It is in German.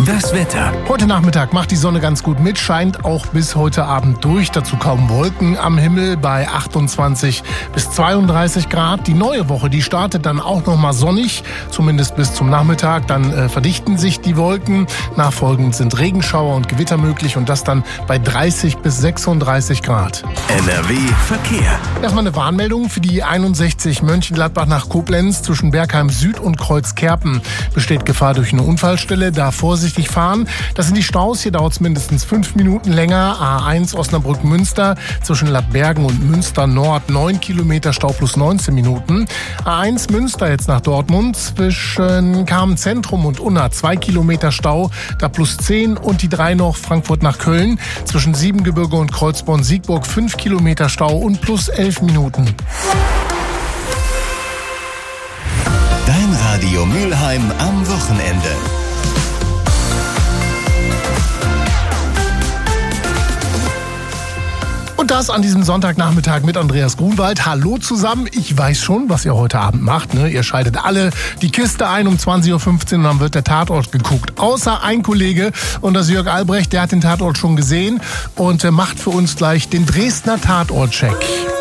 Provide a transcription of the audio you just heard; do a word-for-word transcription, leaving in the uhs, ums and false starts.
Das Wetter. Heute Nachmittag macht die Sonne ganz gut mit, scheint auch bis heute Abend durch. Dazu kaum Wolken am Himmel bei achtundzwanzig bis zweiunddreißig Grad. Die neue Woche, die startet dann auch noch mal sonnig, zumindest bis zum Nachmittag. Dann äh, verdichten sich die Wolken. Nachfolgend sind Regenschauer und Gewitter möglich und das dann bei dreißig bis sechsunddreißig Grad. N R W Verkehr. Erstmal eine Warnmeldung für die einundsechzig Mönchengladbach nach Koblenz. Zwischen Bergheim Süd und Kreuzkerpen besteht Gefahr durch eine Unfallstelle. Da vorsichtig fahren. Das sind die Staus. Hier dauert es mindestens fünf Minuten länger. A eins Osnabrück-Münster zwischen Lappbergen und Münster Nord. neun Kilometer Stau plus neunzehn Minuten. A eins Münster jetzt nach Dortmund zwischen Kamen-Zentrum und Unna. zwei Kilometer Stau, da plus zehn. Und die drei noch Frankfurt nach Köln zwischen Siebengebirge und Kreuzborn-Siegburg. fünf Kilometer Stau und plus elf Minuten. Dein Radio Mülheim am Wochenende. Und das an diesem Sonntagnachmittag mit Andreas Grunwald. Hallo zusammen. Ich weiß schon, was ihr heute Abend macht. Ne? Ihr schaltet alle die Kiste ein um zwanzig Uhr fünfzehn und dann wird der Tatort geguckt. Außer ein Kollege, und das ist Jörg Albrecht, der hat den Tatort schon gesehen und macht für uns gleich den Dresdner Tatort-Check.